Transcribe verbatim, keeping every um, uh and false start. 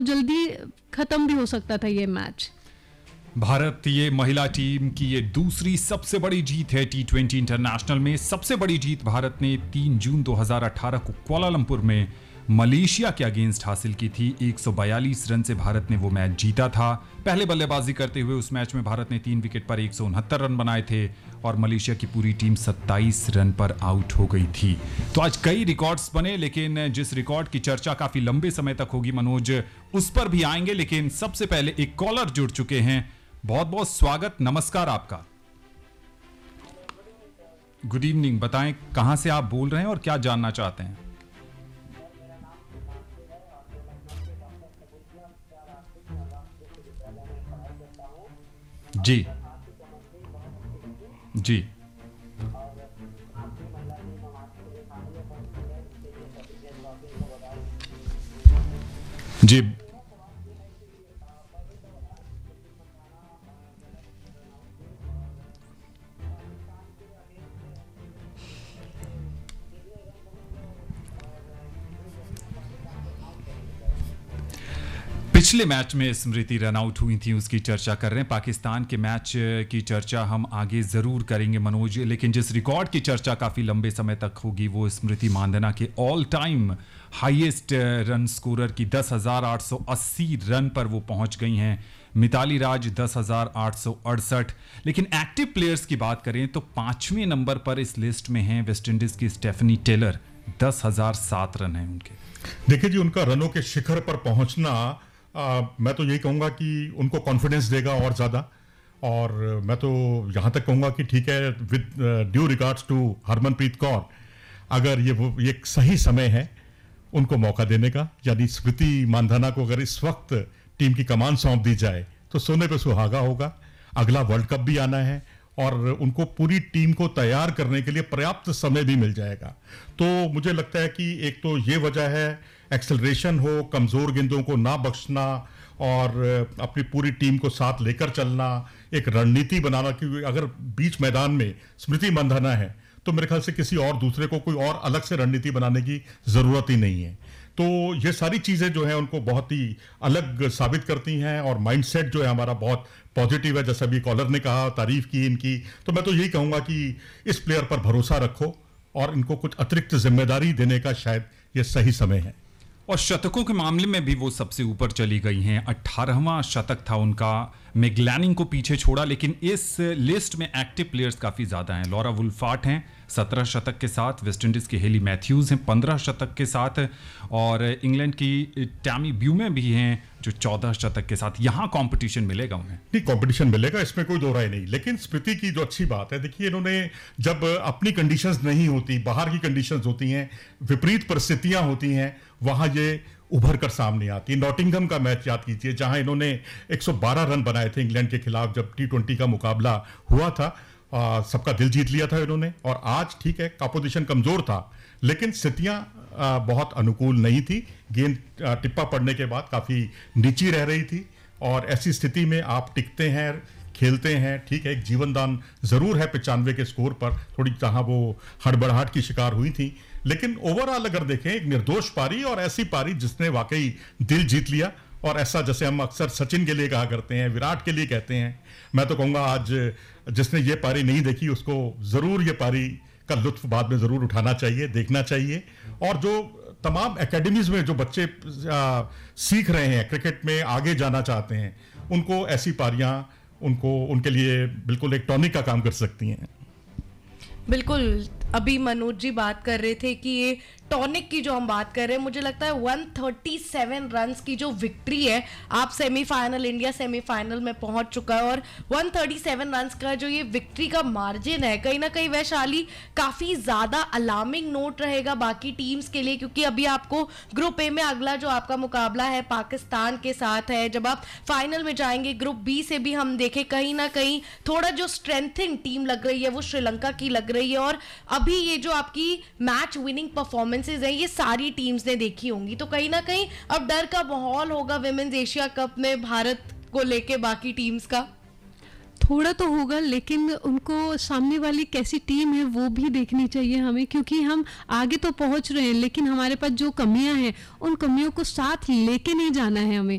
जल्दी खत्म भी हो सकता था ये मैच। भारत ये महिला टीम की ये दूसरी सबसे बड़ी जीत है टी ट्वेंटी इंटरनेशनल में। सबसे बड़ी जीत भारत ने तीन जून दो हज़ार अठारह को कुआलालंपुर में मलेशिया के अगेंस्ट हासिल की थी। एक सौ बयालीस रन से भारत ने वो मैच जीता था। पहले बल्लेबाजी करते हुए उस मैच में भारत ने तीन विकेट पर एक सौ उनहत्तर रन बनाए थे और मलेशिया की पूरी टीम सत्ताईस रन पर आउट हो गई थी। तो आज कई रिकॉर्ड्स बने, लेकिन जिस रिकॉर्ड की चर्चा काफी लंबे समय तक होगी मनोज, उस पर भी आएंगे। लेकिन सबसे पहले एक कॉलर जुड़ चुके हैं। बहुत बहुत स्वागत, नमस्कार आपका। गुड इवनिंग, बताएं कहां से आप बोल रहे हैं और क्या जानना चाहते हैं। जी जी जी पिछले मैच में स्मृति रन आउट हुई थी, उसकी चर्चा कर रहे हैं। पाकिस्तान के मैच की चर्चा हम आगे जरूर करेंगे मनोज, लेकिन जिस रिकॉर्ड की चर्चा काफी लंबे समय तक होगी वो स्मृति मानधना के all time highest run scorer की दस हज़ार आठ सौ अस्सी रन पर वो पहुंच गई हैं। मिताली राज दस हज़ार आठ सौ अड़सठ। लेकिन एक्टिव प्लेयर्स की बात करें तो पांचवें नंबर पर इस लिस्ट में हैं वेस्टइंडीज की स्टेफनी टेलर, दस हज़ार सात रन हैं उनके। देखिए जी, उनका रनों के शिखर पर पहुंचना आ, मैं तो यही कहूँगा कि उनको कॉन्फिडेंस देगा और ज़्यादा। और मैं तो यहाँ तक कहूँगा कि ठीक है, with due regards to Harmanpreet Kaur, अगर ये वो ये एक सही समय है उनको मौका देने का, यानी स्मृति मानधना को अगर इस वक्त टीम की कमान सौंप दी जाए तो सोने पे सुहागा होगा। अगला वर्ल्ड कप भी आना है और उनको पूरी टीम को तैयार करने के लिए पर्याप्त समय भी मिल जाएगा। तो मुझे लगता है कि एक तो ये वजह है, एक्सेलरेशन हो, कमज़ोर गेंदों को ना बख्शना और अपनी पूरी टीम को साथ लेकर चलना, एक रणनीति बनाना। क्योंकि अगर बीच मैदान में स्मृति मानधना है तो मेरे ख्याल से किसी और दूसरे को कोई और अलग से रणनीति बनाने की ज़रूरत ही नहीं है। तो ये सारी चीज़ें जो हैं उनको बहुत ही अलग साबित करती हैं और माइंडसेट जो है हमारा बहुत पॉजिटिव है। जैसा भी कॉलर ने कहा, तारीफ की इनकी, तो मैं तो यही कहूँगा कि इस प्लेयर पर भरोसा रखो और इनको कुछ अतिरिक्त जिम्मेदारी देने का शायद ये सही समय है। और शतकों के मामले में भी वो सबसे ऊपर चली गई हैं। अट्ठारहवां शतक था उनका, मैग्लैनिंग को पीछे छोड़ा। लेकिन इस लिस्ट में एक्टिव प्लेयर्स काफ़ी ज़्यादा हैं। लॉरा वुल्फार्ट हैं सत्रह शतक के साथ, वेस्टइंडीज़ की हेली मैथ्यूज़ हैं पंद्रह शतक के साथ, और इंग्लैंड की टैमी ब्यूमे भी हैं जो चौदह शतक के साथ। यहाँ कंपटीशन मिलेगा उन्हें। नहीं, कंपटीशन मिलेगा, इसमें कोई दो राय नहीं। लेकिन स्मृति की जो अच्छी बात है, देखिए इन्होंने जब अपनी कंडीशंस नहीं होती, बाहर की कंडीशंस होती हैं, विपरीत परिस्थितियां होती हैं, वहां ये उभर कर सामने आती है। नॉटिंघम का मैच याद कीजिए जहां इन्होंने एक सौ बारह रन बनाए थे इंग्लैंड के खिलाफ, जब टी ट्वेंटी का मुकाबला हुआ था। आ, सबका दिल जीत लिया था इन्होंने। और आज ठीक है, कंपोजिशन कमजोर था लेकिन स्थितियां बहुत अनुकूल नहीं थी। गेंद टिप्पा पड़ने के बाद काफी नीची रह रही थी और ऐसी स्थिति में आप टिकते हैं, खेलते हैं, ठीक है। एक जीवन दान जरूर है पचानवे के स्कोर पर, थोड़ी जहां वो हड़बड़ाहट की शिकार हुई थी। लेकिन ओवरऑल अगर देखें, एक निर्दोष पारी और ऐसी पारी जिसने वाकई दिल जीत लिया। और ऐसा जैसे हम अक्सर सचिन के लिए कहा करते हैं, विराट के लिए कहते हैं, मैं तो कहूँगा आज जिसने ये पारी नहीं देखी उसको ज़रूर ये पारी का लुत्फ बाद में ज़रूर उठाना चाहिए, देखना चाहिए। और जो तमाम एकेडमीज में जो बच्चे आ, सीख रहे हैं, क्रिकेट में आगे जाना चाहते हैं, उनको ऐसी पारियां उनको उनके लिए बिल्कुल एक टॉनिक का काम कर सकती हैं। बिल्कुल, अभी मनोज जी बात कर रहे थे कि ये टॉनिक की जो हम बात कर रहे हैं, मुझे लगता है एक सौ सैंतीस रन्स की जो विक्ट्री है, आप सेमीफाइनल, इंडिया सेमीफाइनल में पहुंच चुका है और एक सौ सैंतीस रन्स का जो ये विक्ट्री का मार्जिन है, कहीं ना कहीं वैशाली काफ़ी ज़्यादा अलार्मिंग नोट रहेगा बाकी टीम्स के लिए। क्योंकि अभी आपको ग्रुप ए में अगला जो आपका मुकाबला है पाकिस्तान के साथ है। जब आप फाइनल में जाएंगे ग्रुप बी से भी हम देखें, कहीं ना कहीं थोड़ा जो स्ट्रेंथिंग टीम लग रही है वो श्रीलंका की लग रही है। और अभी ये जो आपकी मैच विनिंग परफॉर्मेंसेज हैं ये सारी टीम्स ने देखी होंगी, तो कहीं ना कहीं अब डर का माहौल होगा विमेंस एशिया कप में भारत को लेके बाकी टीम्स का। थोड़ा तो होगा, लेकिन उनको सामने वाली कैसी टीम है वो भी देखनी चाहिए हमें, क्योंकि हम आगे तो पहुंच रहे हैं लेकिन हमारे पास जो कमियां हैं उन कमियों को साथ लेके नहीं जाना है हमें।